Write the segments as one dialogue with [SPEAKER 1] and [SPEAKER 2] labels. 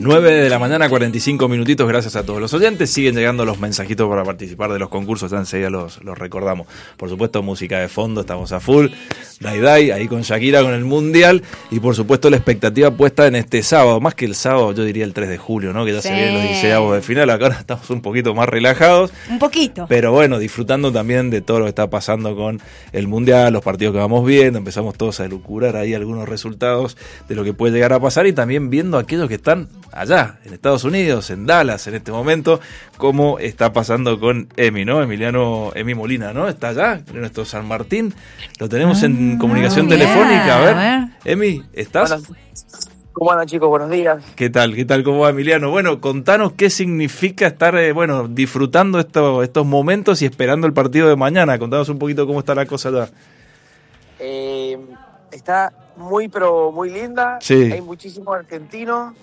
[SPEAKER 1] 9 de la mañana, 45 minutitos. Gracias a todos los oyentes. Siguen llegando los mensajitos para participar de los concursos. Ya enseguida los recordamos. Por supuesto, música de fondo. Estamos a full. Dai, ahí con Shakira, con el Mundial. Y por supuesto, la expectativa puesta en este sábado. Más que el sábado, yo diría el 3 de julio, ¿no? Que ya se vienen los 16avos de final. Acá ahora estamos un poquito más relajados.
[SPEAKER 2] Un poquito.
[SPEAKER 1] Pero bueno, disfrutando también de todo lo que está pasando con el Mundial, los partidos que vamos viendo. Empezamos todos a elucubrar ahí algunos resultados de lo que puede llegar a pasar. Y también viendo a aquellos que están allá, en Estados Unidos, en Dallas, en este momento, como está pasando con Emi, ¿no? Emi Molina, ¿no? Está allá, en nuestro San Martín. Lo tenemos en comunicación telefónica. A ver, Emi, ¿estás?
[SPEAKER 3] Bueno, ¿cómo andan, chicos? Buenos días.
[SPEAKER 1] ¿Qué tal? ¿Cómo va, Emiliano? Bueno, contanos qué significa estar, disfrutando estos momentos y esperando el partido de mañana. Contanos un poquito cómo está la cosa allá.
[SPEAKER 3] Está muy, pero muy linda.
[SPEAKER 1] Sí.
[SPEAKER 3] Hay muchísimos argentinos.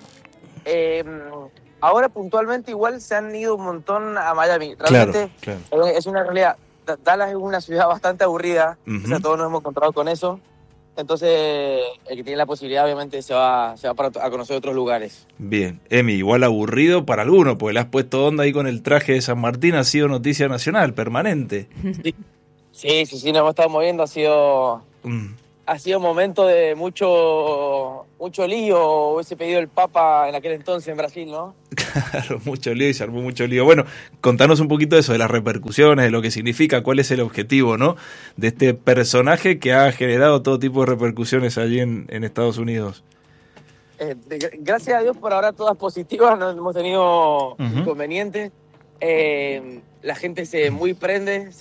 [SPEAKER 3] Ahora puntualmente igual se han ido un montón a Miami. Realmente claro. Es una realidad. Dallas es una ciudad bastante aburrida. O sea, todos nos hemos encontrado con eso. Entonces, el que tiene la posibilidad obviamente se va a conocer otros lugares.
[SPEAKER 1] Bien. Emi, igual aburrido para algunos, porque le has puesto onda ahí con el traje de San Martín. Ha sido noticia nacional, permanente.
[SPEAKER 3] Sí, nos hemos estado moviendo. Ha sido momento de mucho lío. Hubiese pedido el Papa en aquel entonces en Brasil, ¿no?
[SPEAKER 1] Claro, mucho lío y se armó mucho lío. Bueno, contanos un poquito de eso, de las repercusiones, de lo que significa, cuál es el objetivo, ¿no? De este personaje que ha generado todo tipo de repercusiones allí en Estados Unidos.
[SPEAKER 3] Gracias a Dios por ahora todas positivas, no hemos tenido inconvenientes. La gente se muy prende,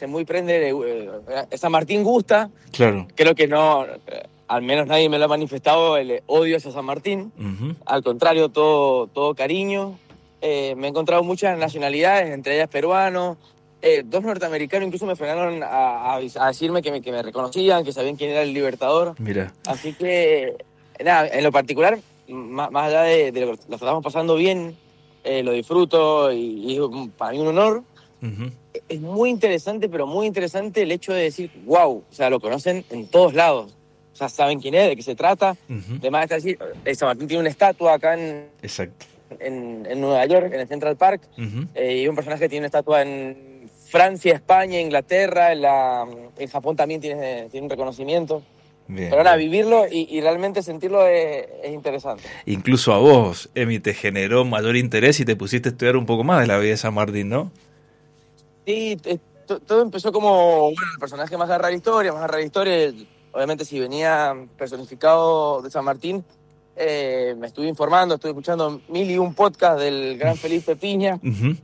[SPEAKER 3] San Martín gusta.
[SPEAKER 1] Claro.
[SPEAKER 3] Creo que no, al menos nadie me lo ha manifestado el odio hacia San Martín. Al contrario, todo cariño. Me he encontrado muchas nacionalidades, entre ellas peruanos. 2 norteamericanos incluso me frenaron a decirme que me reconocían, que sabían quién era el Libertador.
[SPEAKER 1] Mira.
[SPEAKER 3] Así que, nada, en lo particular, más allá de lo que lo estamos pasando bien, lo disfruto y es para mí un honor. Es muy interesante, pero muy interesante el hecho de decir, wow, o sea, lo conocen en todos lados. O sea, saben quién es, de qué se trata. Además está decir, San Martín tiene una estatua acá en Nueva York, en el Central Park. Y un personaje que tiene una estatua en Francia, España, Inglaterra, en Japón también tiene un reconocimiento. Bien, pero nada, vivirlo y realmente sentirlo es interesante. Incluso
[SPEAKER 1] a vos, Emi, te generó mayor interés y te pusiste a estudiar un poco más de la vida de San Martín, ¿no? Sí,
[SPEAKER 3] todo empezó como, el personaje más agarra la historia. Obviamente, si venía personificado de San Martín, me estuve informando, estuve escuchando 1001 podcasts del gran Felipe Piña,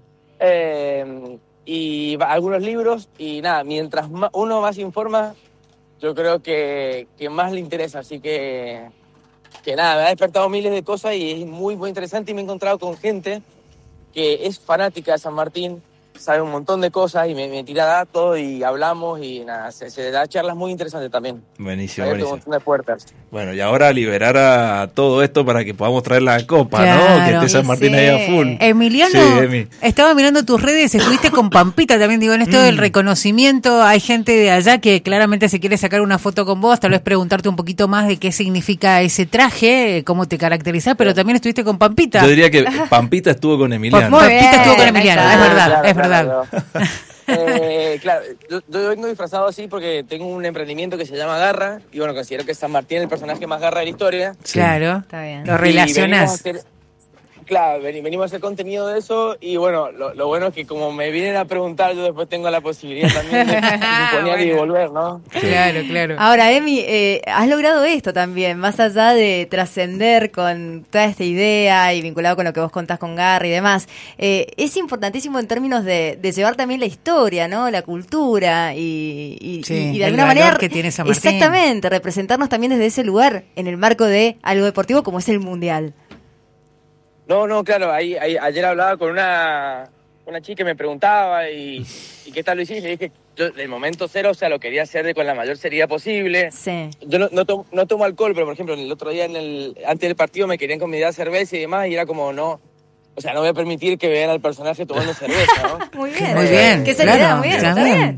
[SPEAKER 3] y algunos libros, y nada, mientras uno más informa, yo creo que más le interesa. Así que nada, me ha despertado miles de cosas y es muy, muy interesante, y me he encontrado con gente que es fanática de San Martín, sabe un montón de cosas y me tira datos y hablamos y nada, se da charlas muy interesantes también.
[SPEAKER 1] Buenísimo.
[SPEAKER 3] Un montón de puertas.
[SPEAKER 1] Bueno, y ahora liberar a todo esto para que podamos traer la copa, claro, ¿no? Que esté San Martín ahí a full.
[SPEAKER 2] Emiliano, estaba mirando tus redes, estuviste con Pampita también, digo, en esto del reconocimiento. Hay gente de allá que claramente se quiere sacar una foto con vos, tal vez preguntarte un poquito más de qué significa ese traje, cómo te caracterizás, pero también estuviste con Pampita.
[SPEAKER 1] Yo diría que Pampita estuvo con Emiliano.
[SPEAKER 2] Pampita estuvo con Emiliano, es verdad, es verdad.
[SPEAKER 3] Claro, yo vengo disfrazado así porque tengo un emprendimiento que se llama Garra, y bueno, considero que San Martín es el personaje más garra de la historia.
[SPEAKER 2] Sí. Claro, está bien. Lo relacionás.
[SPEAKER 3] Claro, venimos a hacer contenido de eso, y bueno, lo bueno es que como me vienen a preguntar, yo después tengo la posibilidad también de poner y volver, ¿no?
[SPEAKER 2] Claro.
[SPEAKER 4] Ahora, Emi, has logrado esto también, más allá de trascender con toda esta idea y vinculado con lo que vos contás con Garra y demás. Es importantísimo en términos de llevar también la historia, ¿no? La cultura y de alguna manera
[SPEAKER 2] que tiene San Martín.
[SPEAKER 4] Exactamente, representarnos también desde ese lugar en el marco de algo deportivo como es el Mundial.
[SPEAKER 3] No, claro, ayer hablaba con una chica que me preguntaba y qué tal lo hiciste, y le dije, yo del momento cero, o sea, lo quería hacer con la mayor seriedad posible.
[SPEAKER 4] Sí.
[SPEAKER 3] Yo no tomo alcohol, pero por ejemplo, el otro día antes del partido me querían convidar a cerveza y demás, y era como, no voy a permitir que vean al personaje tomando cerveza, ¿no?
[SPEAKER 4] Muy bien.
[SPEAKER 2] Muy bien.
[SPEAKER 4] Qué seriedad,
[SPEAKER 2] claro,
[SPEAKER 4] muy bien,
[SPEAKER 2] está
[SPEAKER 4] bien.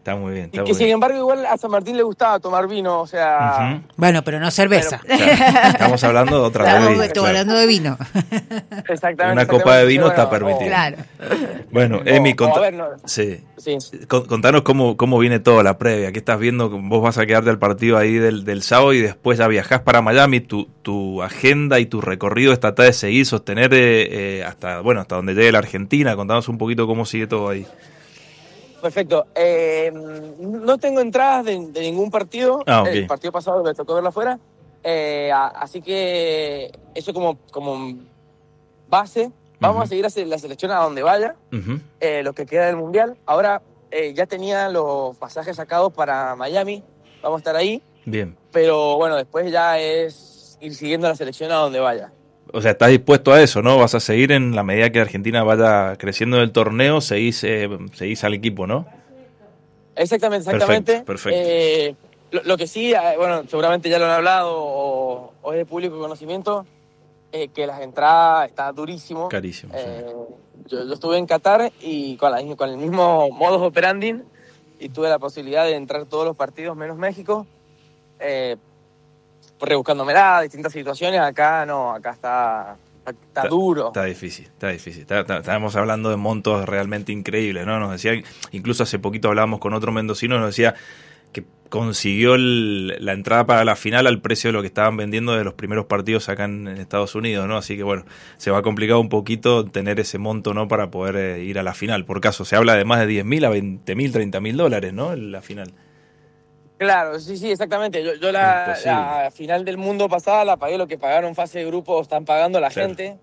[SPEAKER 1] Está muy bien.
[SPEAKER 3] Y que sin embargo igual a San Martín le gustaba tomar vino, o sea...
[SPEAKER 2] Bueno, pero no cerveza.
[SPEAKER 1] Claro, estamos hablando de otra bebida.
[SPEAKER 2] Estamos hablando de vino.
[SPEAKER 3] Exactamente.
[SPEAKER 1] Una copa de vino está permitida.
[SPEAKER 2] Claro.
[SPEAKER 1] Bueno, Emi, contanos cómo viene toda la previa. ¿Qué estás viendo? Vos vas a quedarte al partido ahí del sábado y después ya viajás para Miami. Tu agenda y tu recorrido tratar de seguir, sostener hasta donde llegue la Argentina. Contanos un poquito cómo sigue todo ahí.
[SPEAKER 3] Perfecto. No tengo entradas de ningún partido.
[SPEAKER 1] Okay.
[SPEAKER 3] El partido pasado me tocó verlo afuera. Así que eso como base. Vamos a seguir la selección a donde vaya. Lo que queda del Mundial. Ahora ya tenía los pasajes sacados para Miami. Vamos a estar ahí.
[SPEAKER 1] Bien.
[SPEAKER 3] Pero bueno, después ya es ir siguiendo la selección a donde vaya. O
[SPEAKER 1] sea, estás dispuesto a eso, ¿no? Vas a seguir en la medida que Argentina vaya creciendo en el torneo, seguís al equipo, ¿no?
[SPEAKER 3] Exactamente.
[SPEAKER 1] Perfecto.
[SPEAKER 3] Lo que sí, bueno, seguramente ya lo han hablado o es de público conocimiento, que las entradas está durísimo.
[SPEAKER 1] Carísimo.
[SPEAKER 3] Yo estuve en Qatar y con el mismo modus operandi y tuve la posibilidad de entrar todos los partidos menos México. Rebuscándomela, distintas situaciones, acá no, acá está duro.
[SPEAKER 1] Está difícil. Estábamos hablando de montos realmente increíbles, ¿no? Nos decía, incluso hace poquito hablábamos con otro mendocino, nos decía que consiguió la entrada para la final al precio de lo que estaban vendiendo de los primeros partidos acá en Estados Unidos, ¿no? Así que bueno, se va a complicar un poquito tener ese monto, ¿no? Para poder ir a la final. Por caso, se habla de más de $10.000 a $20.000, $30.000, ¿no? En la final.
[SPEAKER 3] Claro, sí, exactamente. Yo la final del mundo pasada la pagué lo que pagaron fase de grupo, están pagando la gente.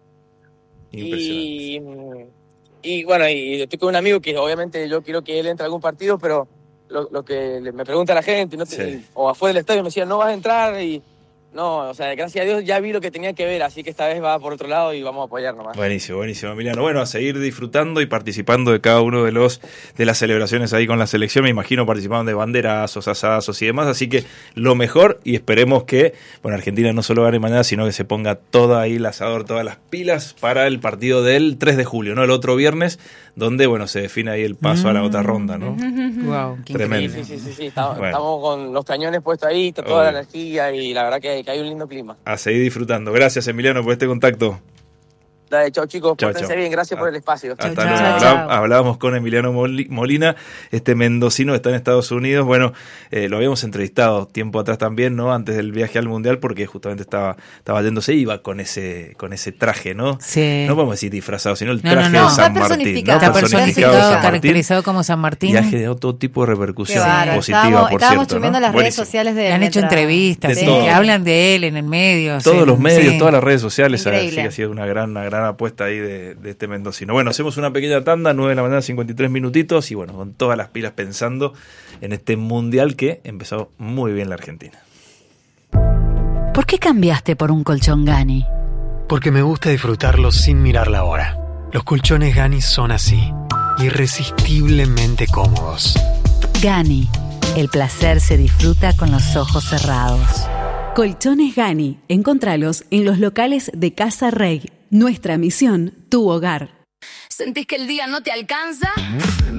[SPEAKER 3] Y bueno, y estoy con un amigo que obviamente yo quiero que él entre a algún partido, pero lo que me pregunta la gente, o afuera del estadio me decían, no vas a entrar, y no, o sea, gracias a Dios ya vi lo que tenía que ver, así que esta vez va por otro lado y vamos a apoyar nomás. Buenísimo,
[SPEAKER 1] Emiliano. Bueno, a seguir disfrutando y participando de cada uno de las celebraciones ahí con la selección. Me imagino participaron de banderazos, asadazos y demás, así que lo mejor, y esperemos que, bueno, Argentina no solo gane mañana, sino que se ponga toda ahí el asador, todas las pilas para el partido del 3 de julio, ¿no? El otro viernes, donde, bueno, se define ahí el paso a la otra ronda, ¿no?
[SPEAKER 2] Wow,
[SPEAKER 1] tremendo.
[SPEAKER 3] Sí. Estamos con los cañones puestos ahí, está toda la energía y la verdad que hay un lindo clima.
[SPEAKER 1] A seguir disfrutando. Gracias, Emiliano, por este contacto.
[SPEAKER 3] Dale, chau chicos, pórtense bien, gracias por el espacio.
[SPEAKER 1] Hasta luego. Hablábamos con Emiliano Molina, este mendocino que está en Estados Unidos. Bueno, lo habíamos entrevistado tiempo atrás también, ¿no? Antes del viaje al Mundial, porque justamente estaba yéndose, iba con ese traje, ¿no?
[SPEAKER 2] Sí.
[SPEAKER 1] No vamos a decir disfrazado, sino el traje de San Martín.
[SPEAKER 2] Está personificado, caracterizado como San Martín.
[SPEAKER 1] Y ha generado todo tipo de repercusión positiva, por
[SPEAKER 4] estábamos
[SPEAKER 1] cierto,
[SPEAKER 4] subiendo las redes sociales de él.
[SPEAKER 2] Han hecho entrevistas, que hablan de él en el medio.
[SPEAKER 1] Todos los medios, todas las redes sociales.
[SPEAKER 4] Increíble.
[SPEAKER 1] Así que ha sido una gran apuesta ahí de este mendocino. Bueno, hacemos una pequeña tanda, 9 de la mañana, 53 minutitos, y bueno, con todas las pilas pensando en este mundial que empezó muy bien la Argentina.
[SPEAKER 5] ¿Por qué cambiaste por un colchón Gani?
[SPEAKER 6] Porque me gusta disfrutarlo sin mirar la hora. Los colchones Gani son así, irresistiblemente cómodos.
[SPEAKER 5] Gani, el placer se disfruta con los ojos cerrados.
[SPEAKER 7] Colchones Gani, encontralos en los locales de Casa Rey. Nuestra misión, tu hogar.
[SPEAKER 8] ¿Sentís que el día no te alcanza?